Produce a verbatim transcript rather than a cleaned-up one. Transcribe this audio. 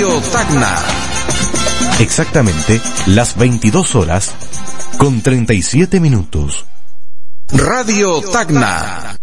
Radio Tacna. Exactamente las veintidós horas con treinta y siete minutos. Radio Tacna.